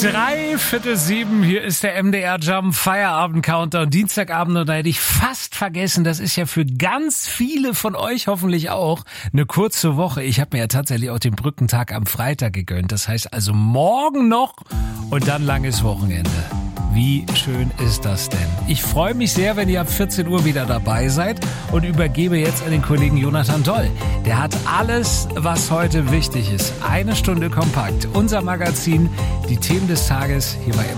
6:45, hier ist der MDR Jump Feierabend Countdown, Dienstagabend, und da hätte ich fast vergessen, das ist ja für ganz viele von euch hoffentlich auch eine kurze Woche. Ich habe mir ja tatsächlich auch den Brückentag am Freitag gegönnt, das heißt also morgen noch und dann langes Wochenende. Wie schön ist das denn? Ich freue mich sehr, wenn ihr ab 14 Uhr wieder dabei seid und übergebe jetzt an den Kollegen Jonathan Doll. Der hat alles, was heute wichtig ist. 1 Stunde kompakt. Unser Magazin, die Themen des Tages hier bei